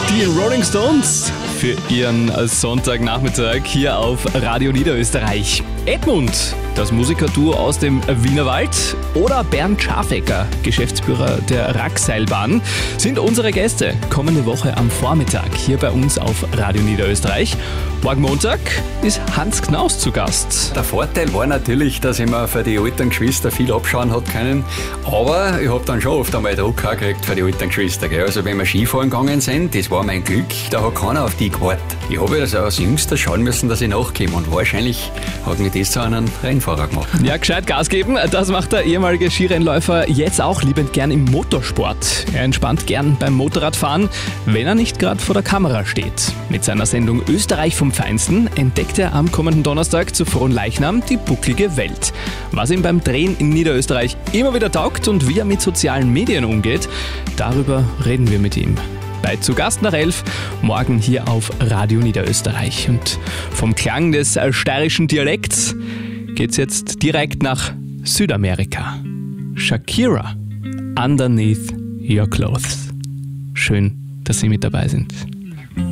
Die Rolling Stones für ihren Sonntagnachmittag hier auf Radio Niederösterreich. Edmund, das Musikerduo aus dem Wienerwald, oder Bernd Schafecker, Geschäftsführer der Rackseilbahn, sind unsere Gäste kommende Woche am Vormittag hier bei uns auf Radio Niederösterreich. Morgen Montag ist Hans Knaus zu Gast. Der Vorteil war natürlich, dass ich mir für die alten Geschwister viel abschauen hat können, aber ich habe dann schon oft einmal Druck gekriegt für die alten Geschwister. Gell? Also wenn wir Skifahren gegangen sind, das war mein Glück, da hat keiner auf die gewartet. Ich habe also als Jüngster schauen müssen, dass ich nachkomme, und wahrscheinlich hat mich das zu einem Rennfahrer gemacht. Ja, gescheit Gas geben, das macht der ehemalige Skirennläufer jetzt auch liebend gern im Motorsport. Er entspannt gern beim Motorradfahren, wenn er nicht gerade vor der Kamera steht. Mit seiner Sendung Österreich vom Feinsten entdeckt er am kommenden Donnerstag zu Fronleichnam die bucklige Welt. Was ihm beim Drehen in Niederösterreich immer wieder taugt und wie er mit sozialen Medien umgeht, darüber reden wir mit ihm. Bei Zu Gast nach 11, morgen hier auf Radio Niederösterreich. Und vom Klang des steirischen Dialekts geht's jetzt direkt nach Südamerika. Shakira, Underneath Your Clothes. Schön, dass Sie mit dabei sind.